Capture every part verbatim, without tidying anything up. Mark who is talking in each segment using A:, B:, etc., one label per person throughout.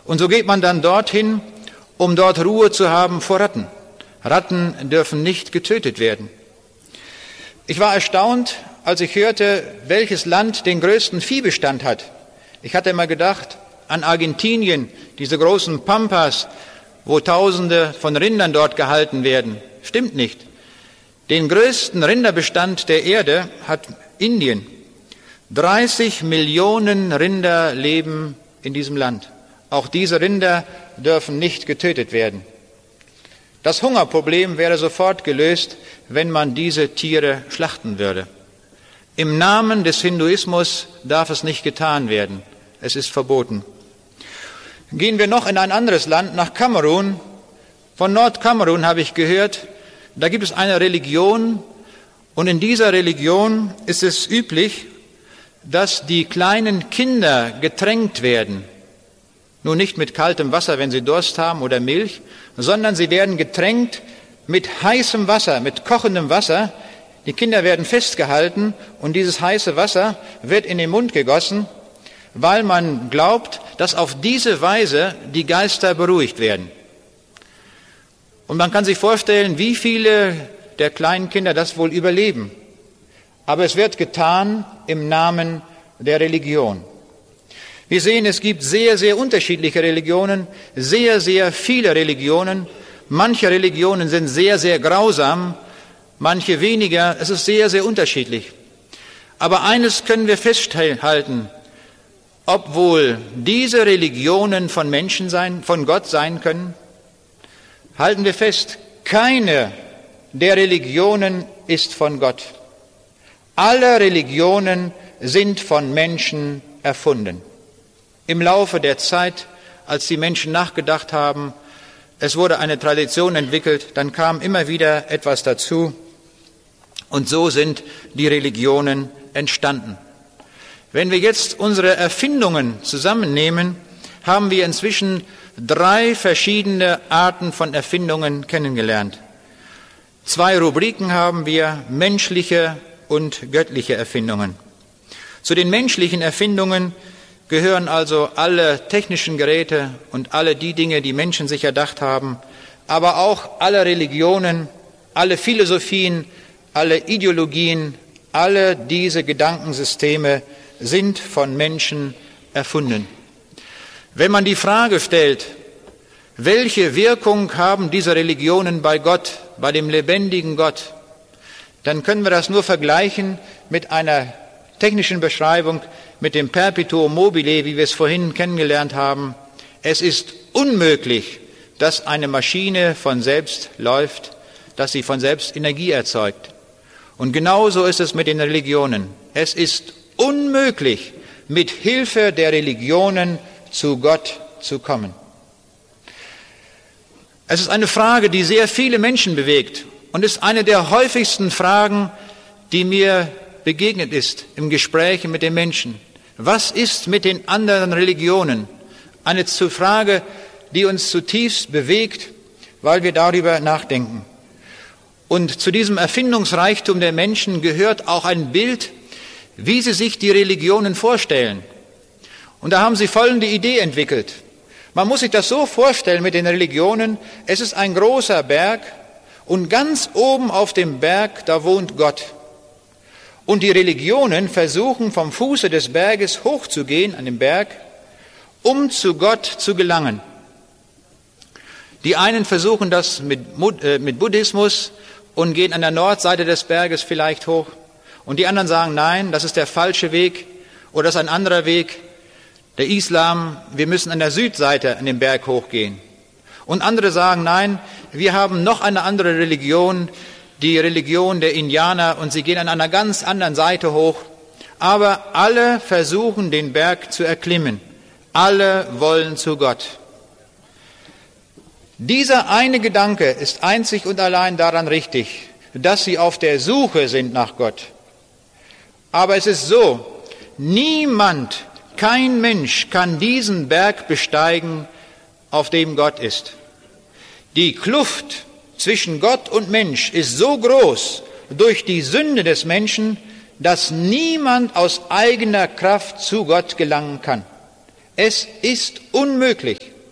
A: Und so geht man dann dorthin, um dort Ruhe zu haben vor Ratten. Ratten dürfen nicht getötet werden. Ich war erstaunt, als ich hörte, welches Land den größten Viehbestand hat. Ich hatte immer gedacht an Argentinien, diese großen Pampas, wo Tausende von Rindern dort gehalten werden. Stimmt nicht. Den größten Rinderbestand der Erde hat Indien. dreißig Millionen Rinder leben in diesem Land. Auch diese Rinder dürfen nicht getötet werden. Das Hungerproblem wäre sofort gelöst, wenn man diese Tiere schlachten würde. Im Namen des Hinduismus darf es nicht getan werden. Es ist verboten. Gehen wir noch in ein anderes Land, nach Kamerun. Von Nordkamerun habe ich gehört, da gibt es eine Religion und in dieser Religion ist es üblich, dass die kleinen Kinder getränkt werden. Nun nicht mit kaltem Wasser, wenn sie Durst haben oder Milch, sondern sie werden getränkt mit heißem Wasser, mit kochendem Wasser. Die Kinder werden festgehalten und dieses heiße Wasser wird in den Mund gegossen, weil man glaubt, dass auf diese Weise die Geister beruhigt werden. Und man kann sich vorstellen, wie viele der kleinen Kinder das wohl überleben. Aber es wird getan im Namen der Religion. Wir sehen, es gibt sehr, sehr unterschiedliche Religionen, sehr, sehr viele Religionen. Manche Religionen sind sehr, sehr grausam, manche weniger. Es ist sehr, sehr unterschiedlich. Aber eines können wir festhalten: Obwohl diese Religionen von Menschen sein, von Gott sein können, halten wir fest, keine der Religionen ist von Gott. Alle Religionen sind von Menschen erfunden. Im Laufe der Zeit, als die Menschen nachgedacht haben, es wurde eine Tradition entwickelt, dann kam immer wieder etwas dazu und so sind die Religionen entstanden. Wenn wir jetzt unsere Erfindungen zusammennehmen, haben wir inzwischen drei verschiedene Arten von Erfindungen kennengelernt. Zwei Rubriken haben wir: menschliche und göttliche Erfindungen. Zu den menschlichen Erfindungen gehören also alle technischen Geräte und alle die Dinge, die Menschen sich erdacht haben, aber auch alle Religionen, alle Philosophien, alle Ideologien, alle diese Gedankensysteme sind von Menschen erfunden. Wenn man die Frage stellt, welche Wirkung haben diese Religionen bei Gott, bei dem lebendigen Gott, dann können wir das nur vergleichen mit einer technischen Beschreibung, mit dem Perpetuum mobile, wie wir es vorhin kennengelernt haben. Es ist unmöglich, dass eine Maschine von selbst läuft, dass sie von selbst Energie erzeugt. Und genauso ist es mit den Religionen. Es ist unmöglich, mit Hilfe der Religionen zu Gott zu kommen. Es ist eine Frage, die sehr viele Menschen bewegt und ist eine der häufigsten Fragen, die mir begegnet ist im Gespräch mit den Menschen. Was ist mit den anderen Religionen? Eine Frage, die uns zutiefst bewegt, weil wir darüber nachdenken. Und zu diesem Erfindungsreichtum der Menschen gehört auch ein Bild, wie sie sich die Religionen vorstellen. Und da haben sie folgende Idee entwickelt. Man muss sich das so vorstellen mit den Religionen: Es ist ein großer Berg und ganz oben auf dem Berg, da wohnt Gott. Und die Religionen versuchen vom Fuße des Berges hochzugehen an den Berg, um zu Gott zu gelangen. Die einen versuchen das mit, äh, mit Buddhismus und gehen an der Nordseite des Berges vielleicht hoch. Und die anderen sagen, nein, das ist der falsche Weg oder das ist ein anderer Weg. Der Islam, wir müssen an der Südseite an den Berg hochgehen. Und andere sagen, nein, wir haben noch eine andere Religion, die Religion der Indianer, und sie gehen an einer ganz anderen Seite hoch. Aber alle versuchen, den Berg zu erklimmen. Alle wollen zu Gott. Dieser eine Gedanke ist einzig und allein daran richtig, dass sie auf der Suche sind nach Gott. Aber es ist so, niemand, kein Mensch kann diesen Berg besteigen, auf dem Gott ist. Die Kluft zwischen Gott und Mensch ist so groß durch die Sünde des Menschen, dass niemand aus eigener Kraft zu Gott gelangen kann. Es ist unmöglich.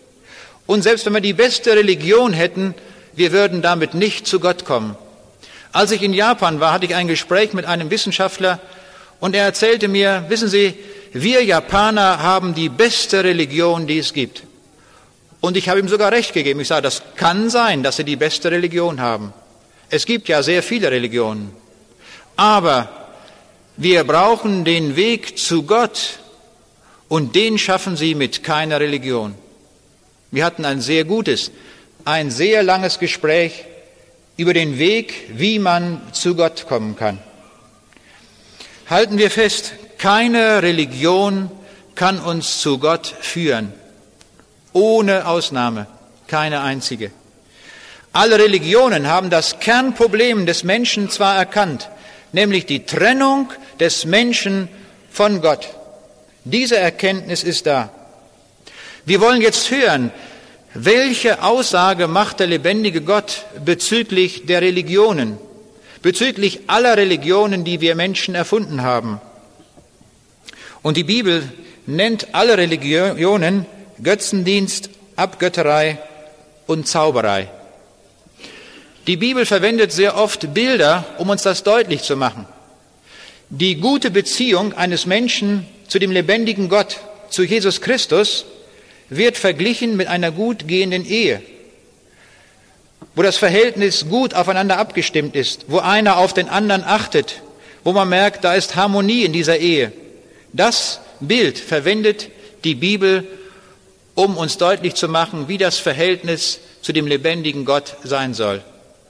A: Und selbst wenn wir die beste Religion hätten, wir würden damit nicht zu Gott kommen. Als ich in Japan war, hatte ich ein Gespräch mit einem Wissenschaftler und er erzählte mir, wissen Sie, wir Japaner haben die beste Religion, die es gibt. Und ich habe ihm sogar recht gegeben. Ich sage, das kann sein, dass sie die beste Religion haben. Es gibt ja sehr viele Religionen. Aber wir brauchen den Weg zu Gott und den schaffen sie mit keiner Religion. Wir hatten ein sehr gutes, ein sehr langes Gespräch über den Weg, wie man zu Gott kommen kann. Halten wir fest, keine Religion kann uns zu Gott führen. Ohne Ausnahme, keine einzige. Alle Religionen haben das Kernproblem des Menschen zwar erkannt, nämlich die Trennung des Menschen von Gott. Diese Erkenntnis ist da. Wir wollen jetzt hören, welche Aussage macht der lebendige Gott bezüglich der Religionen, bezüglich aller Religionen, die wir Menschen erfunden haben. Und die Bibel nennt alle Religionen Götzendienst, Abgötterei und Zauberei. Die Bibel verwendet sehr oft Bilder, um uns das deutlich zu machen. Die gute Beziehung eines Menschen zu dem lebendigen Gott, zu Jesus Christus, wird verglichen mit einer gut gehenden Ehe, wo das Verhältnis gut aufeinander abgestimmt ist, wo einer auf den anderen achtet, wo man merkt, da ist Harmonie in dieser Ehe. Das Bild verwendet die Bibel, um uns deutlich zu machen, wie das Verhältnis zu dem lebendigen Gott sein soll.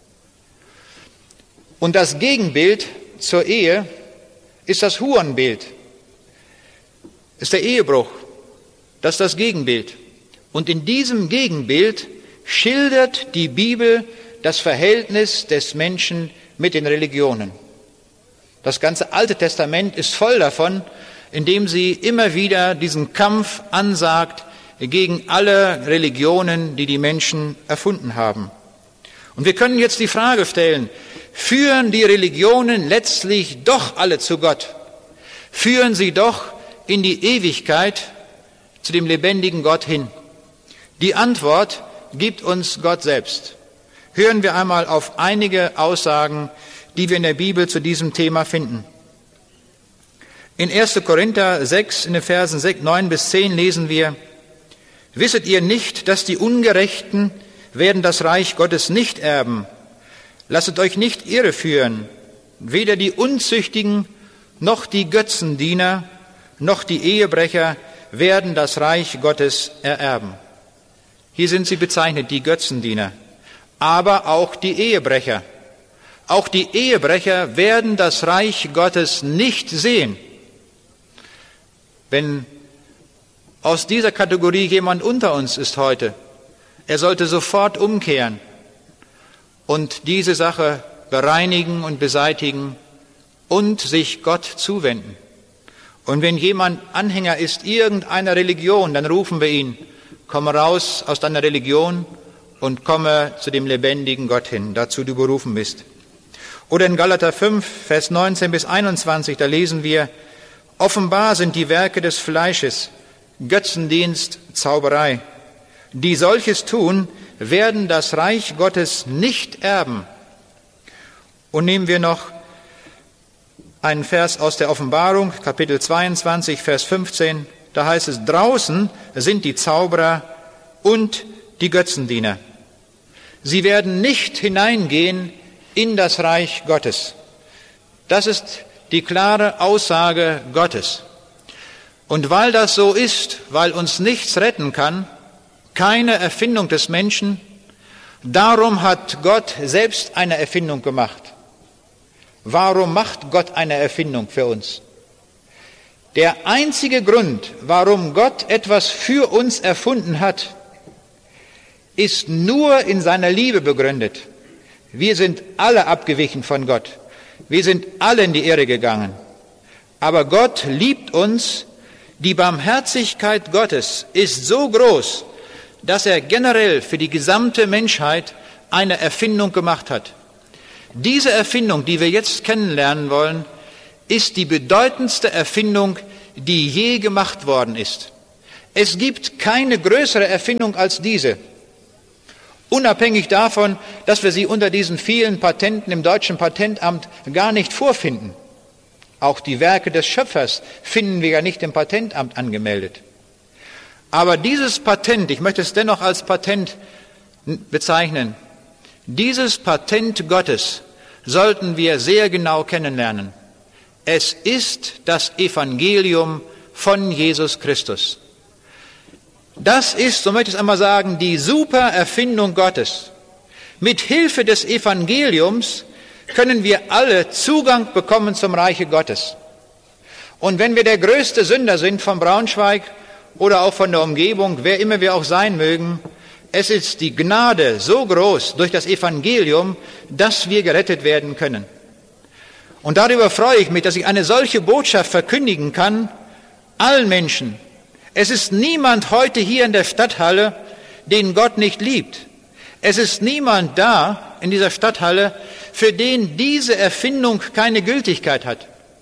A: Und das Gegenbild zur Ehe ist das Hurenbild, ist der Ehebruch. Das ist das Gegenbild. Und in diesem Gegenbild schildert die Bibel das Verhältnis des Menschen mit den Religionen. Das ganze Alte Testament ist voll davon, indem sie immer wieder diesen Kampf ansagt gegen alle Religionen, die die Menschen erfunden haben. Und wir können jetzt die Frage stellen, führen die Religionen letztlich doch alle zu Gott? Führen sie doch in die Ewigkeit zu dem lebendigen Gott hin? Die Antwort gibt uns Gott selbst. Hören wir einmal auf einige Aussagen, die wir in der Bibel zu diesem Thema finden. In erster Korinther sechs, in den Versen neun bis zehn lesen wir, wisset ihr nicht, dass die Ungerechten werden das Reich Gottes nicht erben? Lasset euch nicht irreführen, weder die Unzüchtigen, noch die Götzendiener, noch die Ehebrecher werden das Reich Gottes ererben. Hier sind sie bezeichnet, die Götzendiener, aber auch die Ehebrecher. Auch die Ehebrecher werden das Reich Gottes nicht sehen. Wenn aus dieser Kategorie jemand unter uns ist heute, er sollte sofort umkehren und diese Sache bereinigen und beseitigen und sich Gott zuwenden. Und wenn jemand Anhänger ist irgendeiner Religion, dann rufen wir ihn, komme raus aus deiner Religion und komme zu dem lebendigen Gott hin, dazu du berufen bist. Oder in Galater fünf, Vers neunzehn bis einundzwanzig, da lesen wir, offenbar sind die Werke des Fleisches, Götzendienst, Zauberei. Die solches tun, werden das Reich Gottes nicht erben. Und nehmen wir noch einen Vers aus der Offenbarung, Kapitel zweiundzwanzig, Vers fünfzehn. Da heißt es, draußen sind die Zauberer und die Götzendiener. Sie werden nicht hineingehen in das Reich Gottes. Das ist die klare Aussage Gottes. Und weil das so ist, weil uns nichts retten kann, keine Erfindung des Menschen, darum hat Gott selbst eine Erfindung gemacht. Warum macht Gott eine Erfindung für uns? Der einzige Grund, warum Gott etwas für uns erfunden hat, ist nur in seiner Liebe begründet. Wir sind alle abgewichen von Gott. Wir sind alle in die Irre gegangen. Aber Gott liebt uns. Die Barmherzigkeit Gottes ist so groß, dass er generell für die gesamte Menschheit eine Erfindung gemacht hat. Diese Erfindung, die wir jetzt kennenlernen wollen, ist die bedeutendste Erfindung, die je gemacht worden ist. Es gibt keine größere Erfindung als diese. Unabhängig davon, dass wir sie unter diesen vielen Patenten im deutschen Patentamt gar nicht vorfinden. Auch die Werke des Schöpfers finden wir ja nicht im Patentamt angemeldet. Aber dieses Patent, ich möchte es dennoch als Patent bezeichnen, dieses Patent Gottes sollten wir sehr genau kennenlernen. Es ist das Evangelium von Jesus Christus. Das ist, so möchte ich es einmal sagen, die super Erfindung Gottes. Mit Hilfe des Evangeliums können wir alle Zugang bekommen zum Reiche Gottes. Und wenn wir der größte Sünder sind von Braunschweig oder auch von der Umgebung, wer immer wir auch sein mögen, es ist die Gnade so groß durch das Evangelium, dass wir gerettet werden können. Und darüber freue ich mich, dass ich eine solche Botschaft verkündigen kann, allen Menschen. Es ist niemand heute hier in der Stadthalle, den Gott nicht liebt. Es ist niemand da in dieser Stadthalle, für den diese Erfindung keine Gültigkeit hat.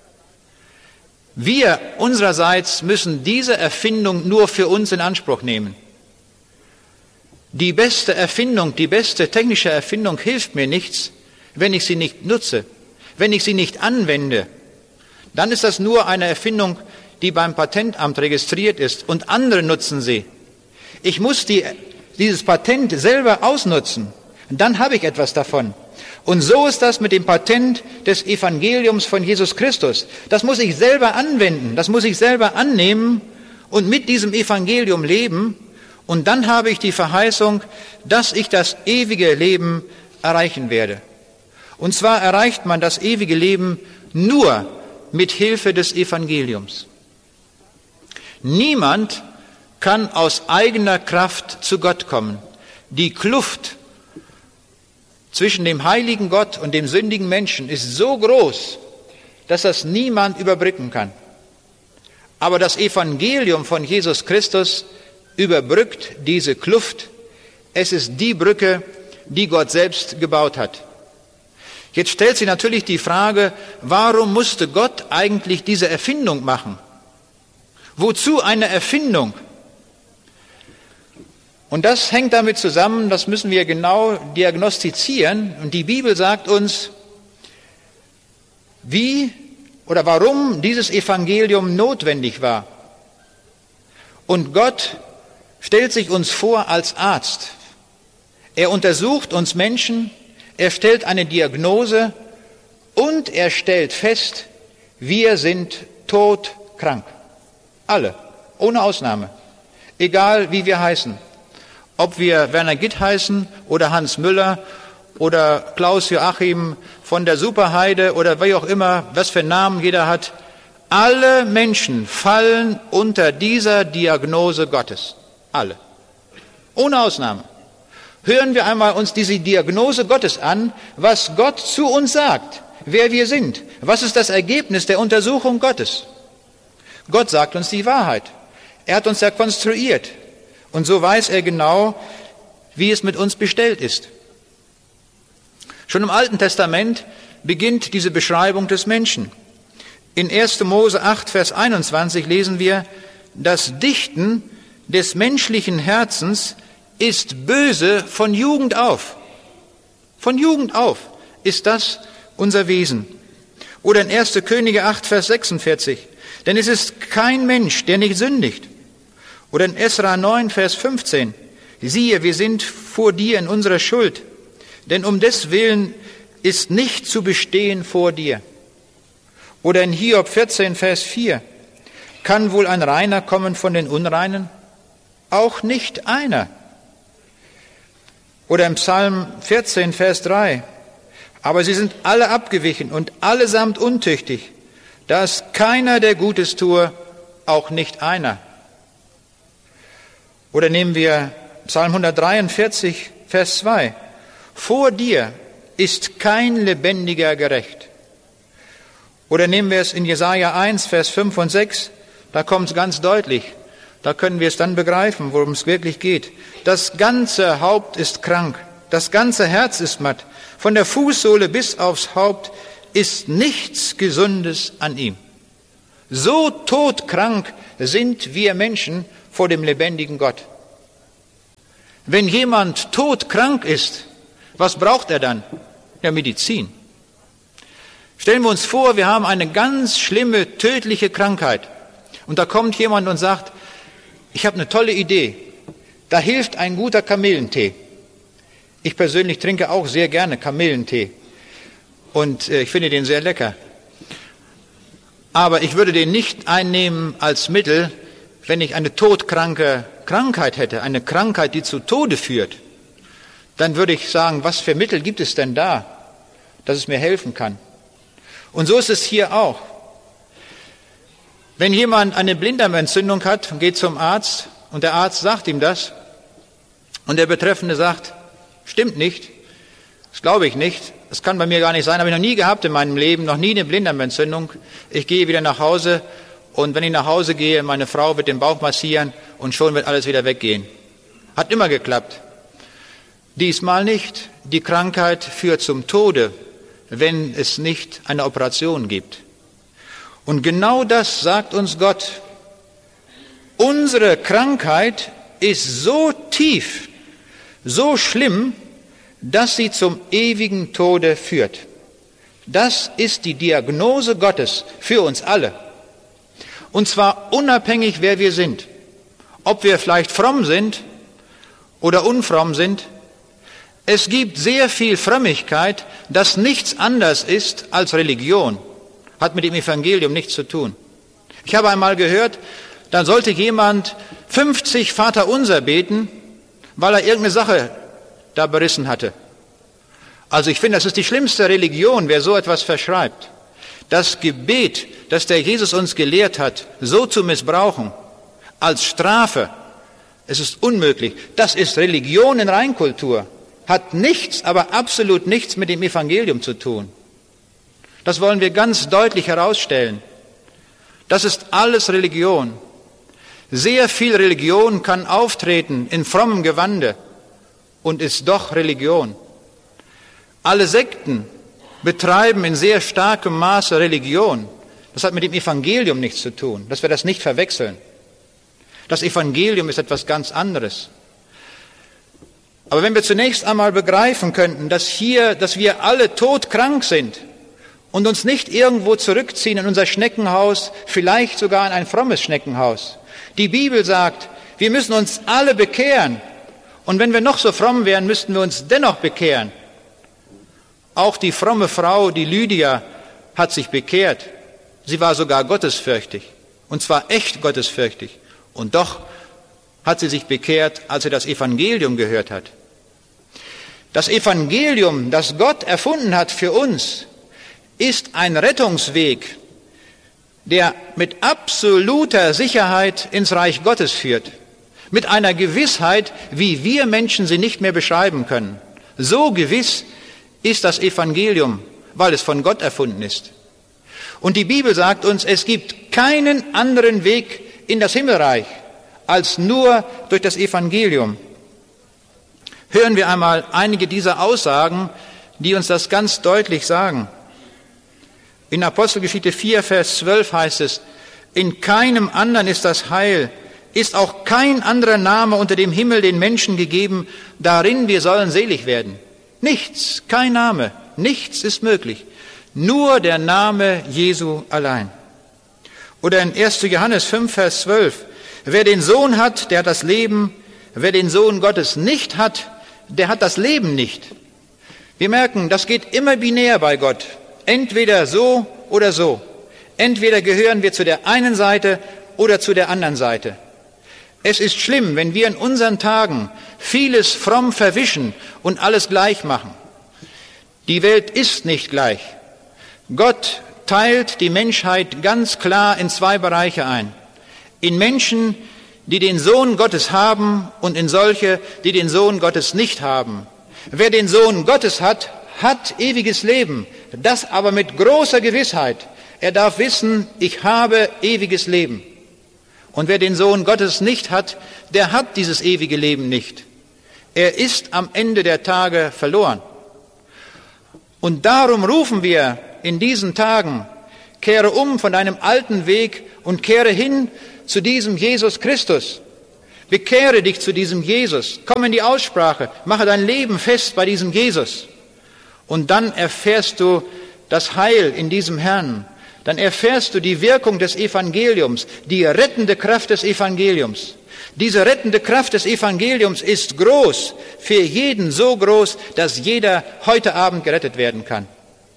A: Wir unsererseits müssen diese Erfindung nur für uns in Anspruch nehmen. Die beste Erfindung, die beste technische Erfindung hilft mir nichts, wenn ich sie nicht nutze, wenn ich sie nicht anwende. Dann ist das nur eine Erfindung, die beim Patentamt registriert ist und andere nutzen sie. Ich muss die, dieses Patent selber ausnutzen, dann habe ich etwas davon. Und so ist das mit dem Patent des Evangeliums von Jesus Christus. Das muss ich selber anwenden, das muss ich selber annehmen und mit diesem Evangelium leben. Und dann habe ich die Verheißung, dass ich das ewige Leben erreichen werde. Und zwar erreicht man das ewige Leben nur mit Hilfe des Evangeliums. Niemand kann aus eigener Kraft zu Gott kommen. Die Kluft zwischen dem heiligen Gott und dem sündigen Menschen ist so groß, dass das niemand überbrücken kann. Aber das Evangelium von Jesus Christus überbrückt diese Kluft. Es ist die Brücke, die Gott selbst gebaut hat. Jetzt stellt sich natürlich die Frage, warum musste Gott eigentlich diese Erfindung machen? Wozu eine Erfindung? Und das hängt damit zusammen, das müssen wir genau diagnostizieren. Und die Bibel sagt uns, wie oder warum dieses Evangelium notwendig war. Und Gott stellt sich uns vor als Arzt. Er untersucht uns Menschen, er stellt eine Diagnose und er stellt fest, wir sind todkrank. Alle, ohne Ausnahme. Egal wie wir heißen. Ob wir Werner Gitt heißen oder Hans Müller oder Klaus Joachim von der Superheide oder wie auch immer, was für Namen jeder hat. Alle Menschen fallen unter dieser Diagnose Gottes. Alle. Ohne Ausnahme. Hören wir einmal uns diese Diagnose Gottes an, was Gott zu uns sagt, wer wir sind. Was ist das Ergebnis der Untersuchung Gottes? Gott sagt uns die Wahrheit. Er hat uns ja konstruiert. Und so weiß er genau, wie es mit uns bestellt ist. Schon im Alten Testament beginnt diese Beschreibung des Menschen. In erster Mose acht, Vers einundzwanzig lesen wir, das Dichten des menschlichen Herzens ist böse von Jugend auf. Von Jugend auf ist das unser Wesen. Oder in erster Könige acht, Vers sechsundvierzig, denn es ist kein Mensch, der nicht sündigt. Oder in Esra neun, Vers fünfzehn, siehe, wir sind vor dir in unserer Schuld, denn um des Willen ist nicht zu bestehen vor dir. Oder in Hiob vierzehn, Vers vier, kann wohl ein Reiner kommen von den Unreinen? Auch nicht einer. Oder im Psalm vierzehn, Vers drei, aber sie sind alle abgewichen und allesamt untüchtig. Da ist keiner, der Gutes tue, auch nicht einer. Oder nehmen wir Psalm hundertdreiundvierzig, Vers zwei. Vor dir ist kein Lebendiger gerecht. Oder nehmen wir es in Jesaja eins, Vers fünf und sechs. Da kommt es ganz deutlich. Da können wir es dann begreifen, worum es wirklich geht. Das ganze Haupt ist krank. Das ganze Herz ist matt. Von der Fußsohle bis aufs Haupt ist nichts Gesundes an ihm. So todkrank sind wir Menschen vor dem lebendigen Gott. Wenn jemand todkrank ist, was braucht er dann? Ja, Medizin. Stellen wir uns vor, wir haben eine ganz schlimme, tödliche Krankheit. Und da kommt jemand und sagt, ich habe eine tolle Idee. Da hilft ein guter Kamillentee. Ich persönlich trinke auch sehr gerne Kamillentee. Und äh, ich finde den sehr lecker. Aber ich würde den nicht einnehmen als Mittel, wenn ich eine todkranke Krankheit hätte, eine Krankheit, die zu Tode führt. Dann würde ich sagen, was für Mittel gibt es denn da, dass es mir helfen kann? Und so ist es hier auch. Wenn jemand eine Blinddarmentzündung hat und geht zum Arzt und der Arzt sagt ihm das und der Betreffende sagt, stimmt nicht, das glaube ich nicht, das kann bei mir gar nicht sein, habe ich noch nie gehabt in meinem Leben, noch nie eine Blinddarmentzündung. Ich gehe wieder nach Hause und wenn ich nach Hause gehe, meine Frau wird den Bauch massieren und schon wird alles wieder weggehen. Hat immer geklappt. Diesmal nicht. Die Krankheit führt zum Tode, wenn es nicht eine Operation gibt. Und genau das sagt uns Gott. Unsere Krankheit ist so tief, so schlimm, dass sie zum ewigen Tode führt. Das ist die Diagnose Gottes für uns alle. Und zwar unabhängig, wer wir sind. Ob wir vielleicht fromm sind oder unfromm sind. Es gibt sehr viel Frömmigkeit, das nichts anderes ist als Religion. Hat mit dem Evangelium nichts zu tun. Ich habe einmal gehört, dann sollte jemand fünfzig Vaterunser beten, weil er irgendeine Sache da berissen hatte. Also ich finde, das ist die schlimmste Religion, wer so etwas verschreibt. Das Gebet, das der Jesus uns gelehrt hat, so zu missbrauchen, als Strafe, es ist unmöglich. Das ist Religion in Reinkultur. Hat nichts, aber absolut nichts mit dem Evangelium zu tun. Das wollen wir ganz deutlich herausstellen. Das ist alles Religion. Sehr viel Religion kann auftreten in frommem Gewande und ist doch Religion. Alle Sekten betreiben in sehr starkem Maße Religion. Das hat mit dem Evangelium nichts zu tun, dass wir das nicht verwechseln. Das Evangelium ist etwas ganz anderes. Aber wenn wir zunächst einmal begreifen könnten, dass hier, dass wir alle todkrank sind und uns nicht irgendwo zurückziehen in unser Schneckenhaus, vielleicht sogar in ein frommes Schneckenhaus. Die Bibel sagt, wir müssen uns alle bekehren. Und wenn wir noch so fromm wären, müssten wir uns dennoch bekehren. Auch die fromme Frau, die Lydia, hat sich bekehrt. Sie war sogar gottesfürchtig. Und zwar echt gottesfürchtig. Und doch hat sie sich bekehrt, als sie das Evangelium gehört hat. Das Evangelium, das Gott erfunden hat für uns, ist ein Rettungsweg, der mit absoluter Sicherheit ins Reich Gottes führt. Mit einer Gewissheit, wie wir Menschen sie nicht mehr beschreiben können. So gewiss ist das Evangelium, weil es von Gott erfunden ist. Und die Bibel sagt uns, es gibt keinen anderen Weg in das Himmelreich, als nur durch das Evangelium. Hören wir einmal einige dieser Aussagen, die uns das ganz deutlich sagen. In Apostelgeschichte vier, Vers zwölf heißt es, in keinem anderen ist das Heil, ist auch kein anderer Name unter dem Himmel den Menschen gegeben, darin wir sollen selig werden. Nichts, kein Name, nichts ist möglich. Nur der Name Jesu allein. Oder in erster Johannes fünf, Vers zwölf, wer den Sohn hat, der hat das Leben, wer den Sohn Gottes nicht hat, der hat das Leben nicht. Wir merken, das geht immer binär bei Gott. Entweder so oder so. Entweder gehören wir zu der einen Seite oder zu der anderen Seite. Es ist schlimm, wenn wir in unseren Tagen vieles fromm verwischen und alles gleich machen. Die Welt ist nicht gleich. Gott teilt die Menschheit ganz klar in zwei Bereiche ein. In Menschen, die den Sohn Gottes haben und in solche, die den Sohn Gottes nicht haben. Wer den Sohn Gottes hat, hat ewiges Leben, das aber mit großer Gewissheit. Er darf wissen, ich habe ewiges Leben. Und wer den Sohn Gottes nicht hat, der hat dieses ewige Leben nicht. Er ist am Ende der Tage verloren. Und darum rufen wir in diesen Tagen, kehre um von deinem alten Weg und kehre hin zu diesem Jesus Christus, Bekehre dich zu diesem Jesus. Komm in die Aussprache. Mache dein Leben fest bei diesem Jesus. Und dann erfährst du das Heil in diesem Herrn. Dann erfährst du die Wirkung des Evangeliums, die rettende Kraft des Evangeliums. Diese rettende Kraft des Evangeliums ist groß, für jeden so groß, dass jeder heute Abend gerettet werden kann.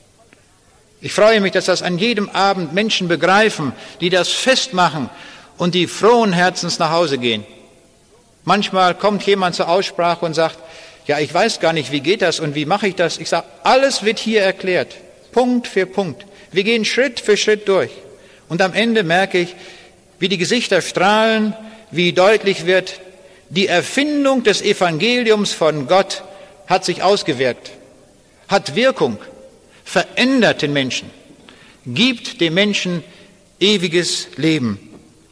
A: Ich freue mich, dass das an jedem Abend Menschen begreifen, die das festmachen und die frohen Herzens nach Hause gehen. Manchmal kommt jemand zur Aussprache und sagt, ja, ich weiß gar nicht, wie geht das und wie mache ich das? Ich sage, alles wird hier erklärt, Punkt für Punkt. Wir gehen Schritt für Schritt durch. Und am Ende merke ich, wie die Gesichter strahlen, wie deutlich wird, die Erfindung des Evangeliums von Gott hat sich ausgewirkt, hat Wirkung, verändert den Menschen, gibt dem Menschen ewiges Leben.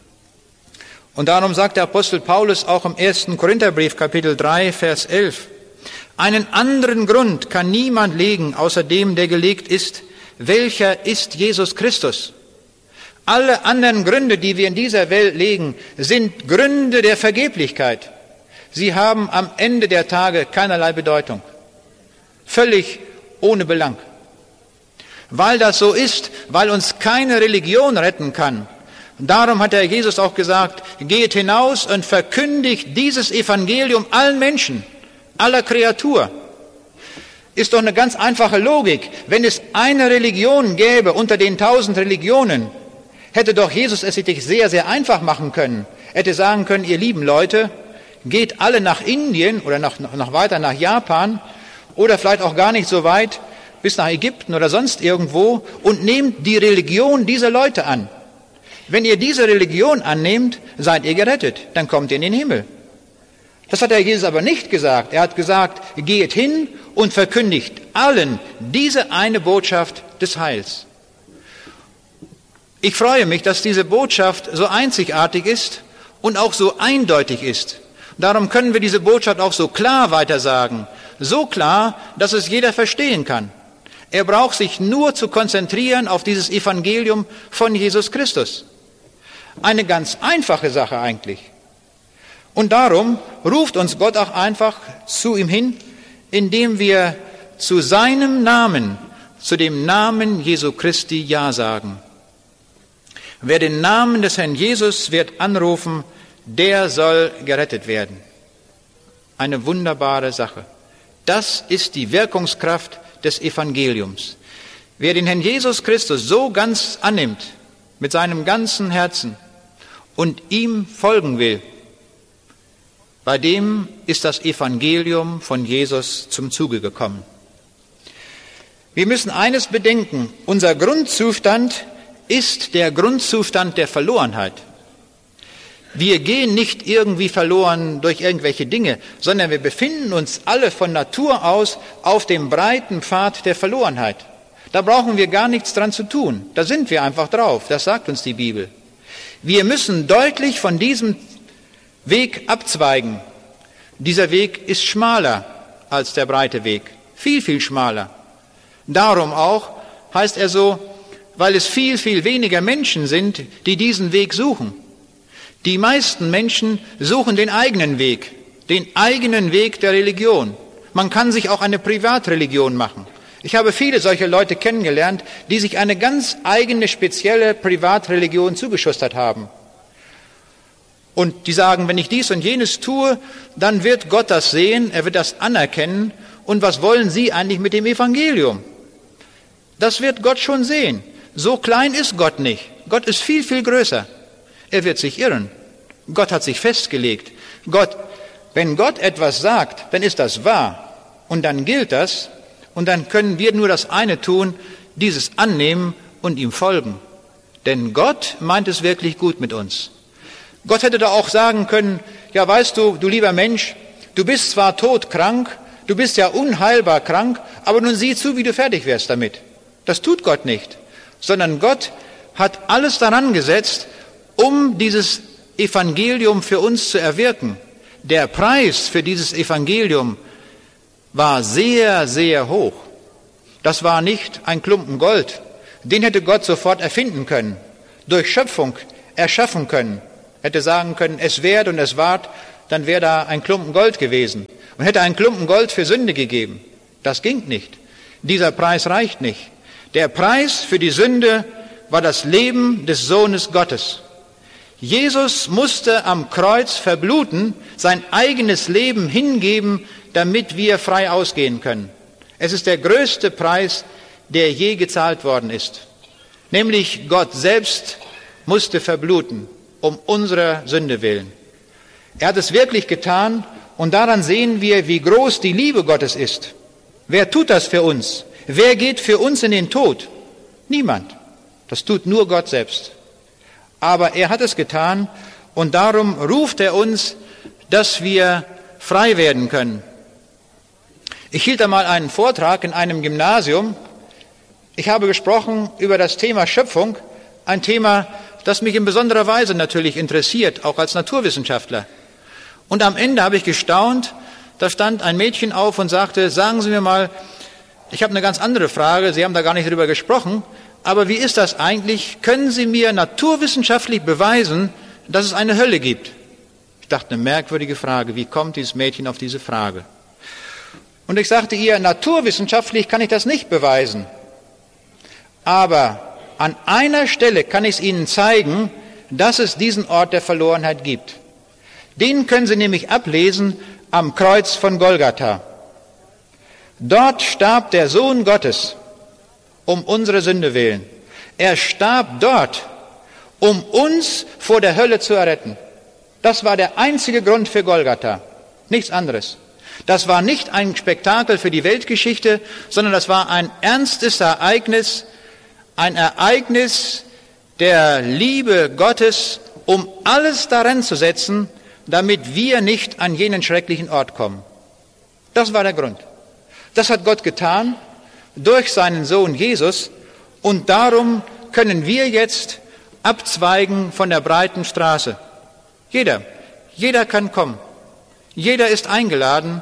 A: Und darum sagt der Apostel Paulus auch im ersten Korintherbrief, Kapitel drei, Vers elf, einen anderen Grund kann niemand legen, außer dem, der gelegt ist. Welcher ist Jesus Christus? Alle anderen Gründe, die wir in dieser Welt legen, sind Gründe der Vergeblichkeit. Sie haben am Ende der Tage keinerlei Bedeutung. Völlig ohne Belang. Weil das so ist, weil uns keine Religion retten kann. Darum hat der Jesus auch gesagt, geht hinaus und verkündigt dieses Evangelium allen Menschen, aller Kreatur. Ist doch eine ganz einfache Logik. Wenn es eine Religion gäbe unter den tausend Religionen, hätte doch Jesus es sich sehr, sehr einfach machen können. Er hätte sagen können, ihr lieben Leute, geht alle nach Indien oder noch, noch weiter nach Japan oder vielleicht auch gar nicht so weit bis nach Ägypten oder sonst irgendwo und nehmt die Religion dieser Leute an. Wenn ihr diese Religion annehmt, seid ihr gerettet, dann kommt ihr in den Himmel. Das hat der Jesus aber nicht gesagt. Er hat gesagt, geht hin und verkündigt allen diese eine Botschaft des Heils. Ich freue mich, dass diese Botschaft so einzigartig ist und auch so eindeutig ist. Darum können wir diese Botschaft auch so klar weitersagen. So klar, dass es jeder verstehen kann. Er braucht sich nur zu konzentrieren auf dieses Evangelium von Jesus Christus. Eine ganz einfache Sache eigentlich. Und darum ruft uns Gott auch einfach zu ihm hin, indem wir zu seinem Namen, zu dem Namen Jesu Christi Ja sagen. Wer den Namen des Herrn Jesus wird anrufen, der soll gerettet werden. Eine wunderbare Sache. Das ist die Wirkungskraft des Evangeliums. Wer den Herrn Jesus Christus so ganz annimmt, mit seinem ganzen Herzen und ihm folgen will, bei dem ist das Evangelium von Jesus zum Zuge gekommen. Wir müssen eines bedenken, unser Grundzustand ist der Grundzustand der Verlorenheit. Wir gehen nicht irgendwie verloren durch irgendwelche Dinge, sondern wir befinden uns alle von Natur aus auf dem breiten Pfad der Verlorenheit. Da brauchen wir gar nichts dran zu tun. Da sind wir einfach drauf. Das sagt uns die Bibel. Wir müssen deutlich von diesem Weg abzweigen. Dieser Weg ist schmaler als der breite Weg. Viel, viel schmaler. Darum auch heißt er so, weil es viel, viel weniger Menschen sind, die diesen Weg suchen. Die meisten Menschen suchen den eigenen Weg, den eigenen Weg der Religion. Man kann sich auch eine Privatreligion machen. Ich habe viele solche Leute kennengelernt, die sich eine ganz eigene, spezielle Privatreligion zugeschustert haben. Und die sagen, wenn ich dies und jenes tue, dann wird Gott das sehen, er wird das anerkennen. Und was wollen Sie eigentlich mit dem Evangelium? Das wird Gott schon sehen. So klein ist Gott nicht. Gott ist viel, viel größer. Er wird sich irren. Gott hat sich festgelegt. Gott, wenn Gott etwas sagt, dann ist das wahr. Und dann gilt das. Und dann können wir nur das eine tun, dieses annehmen und ihm folgen. Denn Gott meint es wirklich gut mit uns. Gott hätte da auch sagen können, ja weißt du, du lieber Mensch, du bist zwar todkrank, du bist ja unheilbar krank, aber nun sieh zu, wie du fertig wirst damit. Das tut Gott nicht, sondern Gott hat alles daran gesetzt, um dieses Evangelium für uns zu erwirken. Der Preis für dieses Evangelium war sehr, sehr hoch. Das war nicht ein Klumpen Gold. Den hätte Gott sofort erfinden können, durch Schöpfung erschaffen können. Hätte sagen können, es währt und es ward, dann wäre da ein Klumpen Gold gewesen. Und hätte ein Klumpen Gold für Sünde gegeben. Das ging nicht. Dieser Preis reicht nicht. Der Preis für die Sünde war das Leben des Sohnes Gottes. Jesus musste am Kreuz verbluten, sein eigenes Leben hingeben, damit wir frei ausgehen können. Es ist der größte Preis, der je gezahlt worden ist. Nämlich Gott selbst musste verbluten, um unserer Sünde willen. Er hat es wirklich getan und daran sehen wir, wie groß die Liebe Gottes ist. Wer tut das für uns? Wer geht für uns in den Tod? Niemand. Das tut nur Gott selbst. Aber er hat es getan und darum ruft er uns, dass wir frei werden können. Ich hielt einmal einen Vortrag in einem Gymnasium. Ich habe gesprochen über das Thema Schöpfung, ein Thema, das mich in besonderer Weise natürlich interessiert, auch als Naturwissenschaftler. Und am Ende habe ich gestaunt, da stand ein Mädchen auf und sagte, sagen Sie mir mal, ich habe eine ganz andere Frage, Sie haben da gar nicht drüber gesprochen, aber wie ist das eigentlich? Können Sie mir naturwissenschaftlich beweisen, dass es eine Hölle gibt? Ich dachte, eine merkwürdige Frage, wie kommt dieses Mädchen auf diese Frage? Und ich sagte ihr, naturwissenschaftlich kann ich das nicht beweisen, aber an einer Stelle kann ich es Ihnen zeigen, dass es diesen Ort der Verlorenheit gibt. Den können Sie nämlich ablesen am Kreuz von Golgatha. Dort starb der Sohn Gottes um unsere Sünde willen. Er starb dort, um uns vor der Hölle zu erretten. Das war der einzige Grund für Golgatha, nichts anderes. Das war nicht ein Spektakel für die Weltgeschichte, sondern das war ein ernstes Ereignis, ein Ereignis der Liebe Gottes, um alles daran zu setzen, damit wir nicht an jenen schrecklichen Ort kommen. Das war der Grund. Das hat Gott getan durch seinen Sohn Jesus und darum können wir jetzt abzweigen von der breiten Straße. Jeder, jeder kann kommen. Jeder ist eingeladen,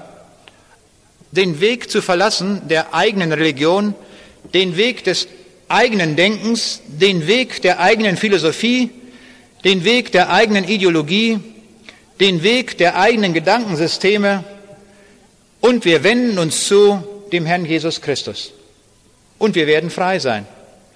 A: den Weg zu verlassen der eigenen Religion, den Weg des eigenen Denkens, den Weg der eigenen Philosophie, den Weg der eigenen Ideologie, den Weg der eigenen Gedankensysteme und wir wenden uns zu dem Herrn Jesus Christus. Und wir werden frei sein.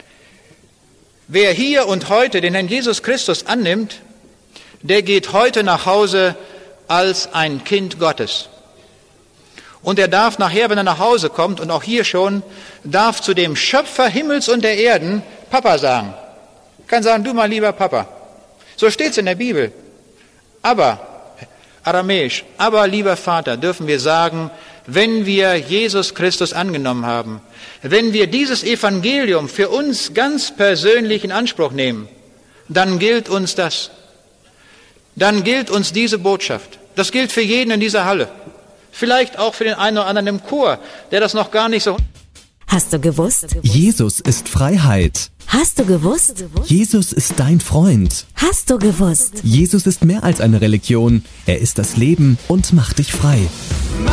A: Wer hier und heute den Herrn Jesus Christus annimmt, der geht heute nach Hause als ein Kind Gottes. Und er darf nachher, wenn er nach Hause kommt, und auch hier schon, darf zu dem Schöpfer Himmels und der Erden Papa sagen. Kann sagen, du mein lieber Papa. So steht es in der Bibel. Aber, aramäisch, aber lieber Vater, dürfen wir sagen, wenn wir Jesus Christus angenommen haben, wenn wir dieses Evangelium für uns ganz persönlich in Anspruch nehmen, dann gilt uns das. Dann gilt uns diese Botschaft. Das gilt für jeden in dieser Halle. Vielleicht auch für den einen oder anderen im Chor, der das noch gar nicht so...
B: Hast du gewusst?
C: Jesus ist Freiheit.
B: Hast du gewusst?
C: Jesus ist dein Freund.
B: Hast du gewusst?
C: Jesus ist mehr als eine Religion. Er ist das Leben und macht dich frei.